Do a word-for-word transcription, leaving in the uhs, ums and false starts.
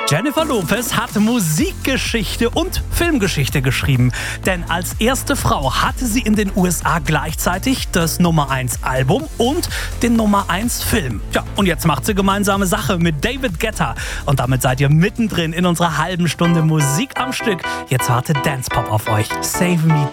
Jennifer Lopez hat Musikgeschichte und Filmgeschichte geschrieben. Denn als erste Frau hatte sie in den U S A gleichzeitig das Nummer eins Album und den Nummer eins Film. Ja, und jetzt macht sie gemeinsame Sache mit David Guetta. Und damit seid ihr mittendrin in unserer halben Stunde Musik am Stück. Jetzt wartet Dance Pop auf euch. Save Me